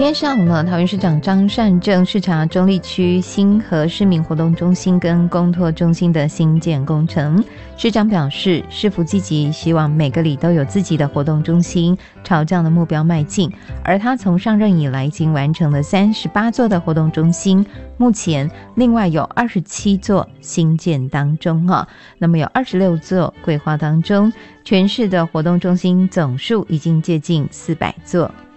今天上午呢，桃园市长张善政视察中坜区新和市民活动中心跟公托中心的新建工程。市长表示，市府积极希望每个里都有自己的活动中心，朝这样的目标迈进。而他从上任以来，已经完成了38座的活动中心，目前另外有27座新建当中那么有26座规划当中，全市的活动中心总数已经接近400座。